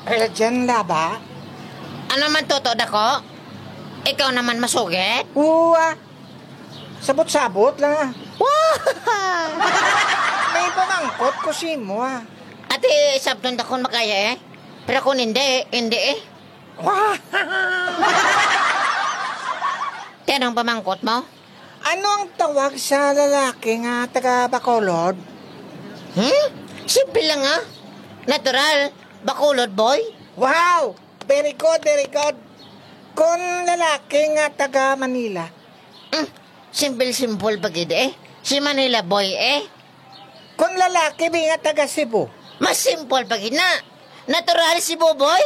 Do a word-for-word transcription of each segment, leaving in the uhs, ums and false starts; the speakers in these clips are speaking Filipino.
Eh, dyan laba? Ano man totoo dako? Ikaw naman masugit? Uwa. Sabot-sabot lang ah. Wow! May pamangkot ko si mo ah. Ate, sabton dakon makaya eh. Pero kung hindi, hindi eh. Wah! Tanong pamangkot mo? Ano ang tawag sa lalaki nga taga Bacolod? Hmm? Simple lang ah. Natural. Bakulod boy. Wow! Very good, very good. Kung lalaki nga taga Manila. Hmm. Simple-simple pagid eh. Si Manila boy eh. Kung lalaki ba nga taga Cebu. Mas simple pagid na. Natural si Boboy.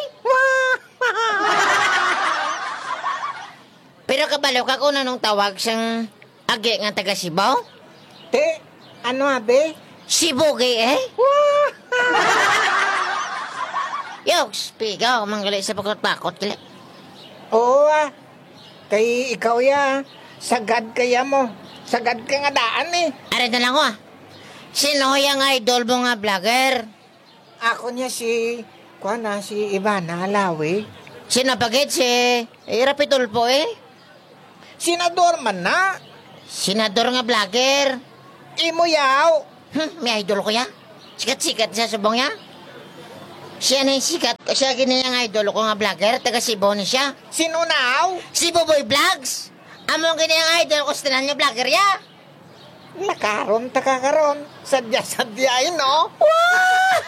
Pero kabalo ka kung anong tawag siyang agi nga taga Sibaw? Te, ano abe? Sibugay eh. Yoks, pigaw, manggali sa pagkot-pakot kila. Oo ah. Kay ikaw ya, sagad kaya mo. Sagad ka nga daan eh. Aray na lang ko ah. Sino yung idol mo nga vlogger? Ako niya si, kuha na, si Ivana Alawi. Sino pagit si eh, Rapitulpo eh? Senador man na. Senador nga vlogger. Imo yaw. Hmm, may idol ko ya. Sikat-sikat siya subong ya. Siya na yung sikat. Siya ginayang idol ko nga vlogger. Taga Cebu ni siya. Sino naw? Si Boboy Vlogs. Among ginayang idol ko sa niya vlogger ya. Nakaroon, takakaroon. Sadya-sadya, no? Wow!